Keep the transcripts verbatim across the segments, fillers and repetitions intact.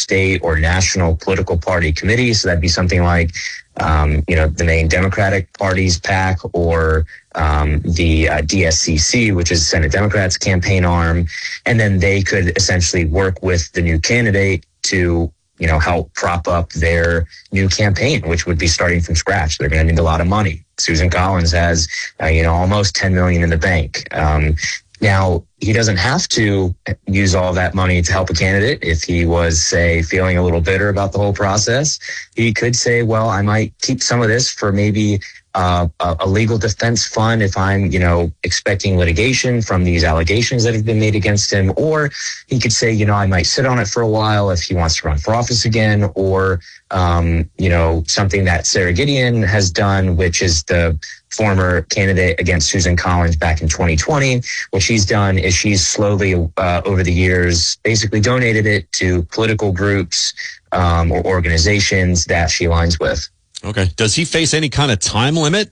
state or national political party committee. So that'd be something like, um, you know, the main Democratic Party's PAC, or um, the uh, D S C C, which is Senate Democrats' campaign arm. And then they could essentially work with the new candidate to, you know, help prop up their new campaign, which would be starting from scratch. They're going to need a lot of money. Susan Collins has, uh, you know, almost ten million dollars in the bank. Um, now, he doesn't have to use all that money to help a candidate. If he was, say, feeling a little bitter about the whole process, he could say, well, I might keep some of this for maybe uh, a, a legal defense fund if I'm, you know, expecting litigation from these allegations that have been made against him. Or he could say, you know, I might sit on it for a while if he wants to run for office again. Or, um, you know, something that Sarah Gideon has done, which is the former candidate against Susan Collins back in twenty twenty. What she's done is she's slowly, uh, over the years, basically donated it to political groups um, or organizations that she aligns with. Okay. Does he face any kind of time limit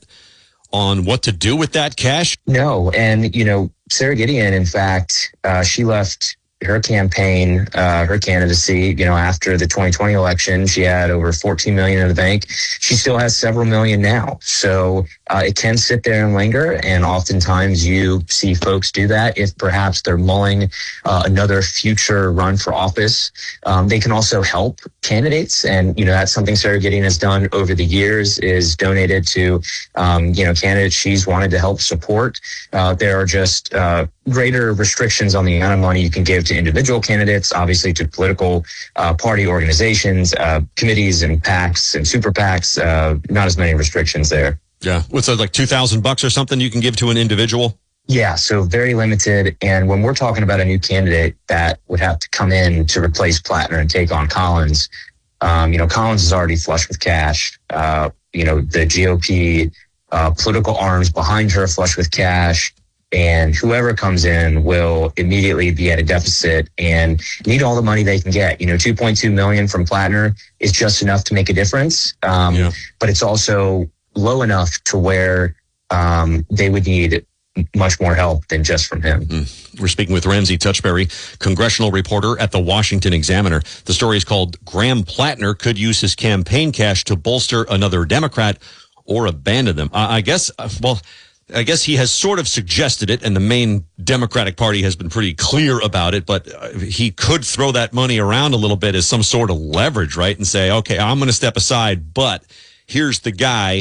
on what to do with that cash? No. And, you know, Sarah Gideon, in fact, uh, she left her campaign, uh, her candidacy, you know, after the twenty twenty election. She had over fourteen million in the bank. She still has several million now. So uh, it can sit there and linger. And oftentimes you see folks do that if perhaps they're mulling uh, another future run for office. Um, they can also help candidates. And, you know, that's something Sarah Gideon has done over the years, is donated to, um, you know, candidates she's wanted to help support. Uh, there are just uh, greater restrictions on the amount of money you can give to individual candidates, obviously to political uh, party organizations, uh, committees and PACs and super PACs, uh, not as many restrictions there. Yeah. What's that, like two thousand bucks or something you can give to an individual? Yeah, so very limited. And when we're talking about a new candidate that would have to come in to replace Plattner and take on Collins, um, you know, Collins is already flush with cash. Uh, you know, the G O P uh, political arms behind her flush with cash. And whoever comes in will immediately be at a deficit and need all the money they can get. You know, two point two million dollars from Plattner is just enough to make a difference. Um, yeah. But it's also low enough to where um, they would need much more help than just from him. Mm. We're speaking with Ramsey Touchberry, congressional reporter at the Washington Examiner. The story is called Graham Plattner Could Use His Campaign Cash to Bolster Another Democrat or Abandon Them. I, I guess, uh, well... I guess he has sort of suggested it, and the main Democratic Party has been pretty clear about it, but he could throw that money around a little bit as some sort of leverage, right? And say, okay, I'm going to step aside, but here's the guy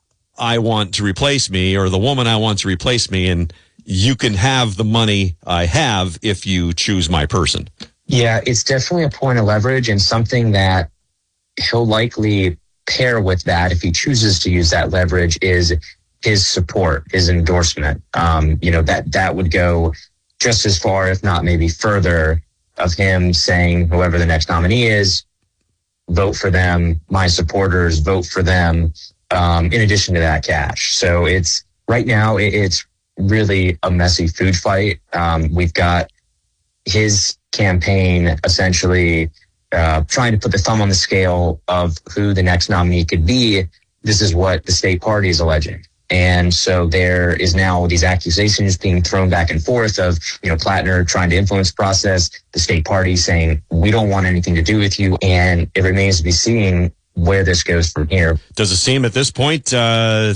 I want to replace me, or the woman I want to replace me, and you can have the money I have if you choose my person. Yeah, it's definitely a point of leverage, and something that he'll likely pair with that, if he chooses to use that leverage, is his support, his endorsement. Um, you know, that that would go just as far, if not maybe further, of him saying, whoever the next nominee is, vote for them, my supporters, vote for them, um, in addition to that cash. So it's, right now, it, it's really a messy food fight. Um, we've got his campaign essentially uh, trying to put the thumb on the scale of who the next nominee could be. This is what the state party is alleging. And so there is now these accusations being thrown back and forth of, you know, Plattner trying to influence the process, the state party saying, we don't want anything to do with you. And it remains to be seen where this goes from here. Does it seem at this point uh,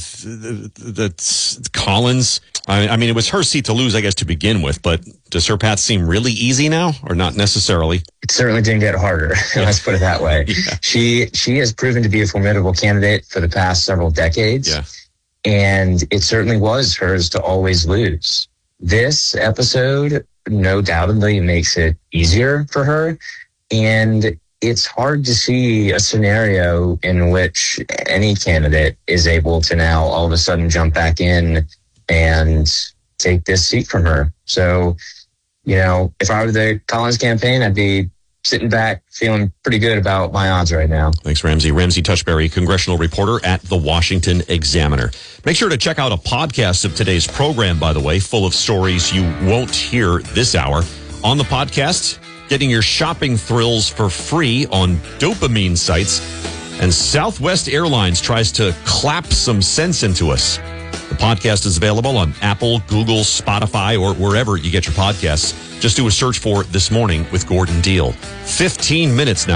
that Collins, I mean, it was her seat to lose, I guess, to begin with, but does her path seem really easy now, or not necessarily? It certainly didn't get harder. Yeah. Let's put it that way. Yeah. She, she has proven to be a formidable candidate for the past several decades. Yeah. And it certainly was hers to always lose. This episode, no doubtedly, makes it easier for her. And it's hard to see a scenario in which any candidate is able to now all of a sudden jump back in and take this seat from her. So, you know, if I were the Collins campaign, I'd be sitting back, feeling pretty good about my odds right now. Thanks, Ramsey. Ramsey Touchberry, congressional reporter at the Washington Examiner. Make sure to check out a podcast of today's program, by the way, full of stories you won't hear this hour. On the podcast, getting your shopping thrills for free on dopamine sites. And Southwest Airlines tries to clap some sense into us. The podcast is available on Apple, Google, Spotify, or wherever you get your podcasts. Just do a search for This Morning with Gordon Deal. fifteen minutes now.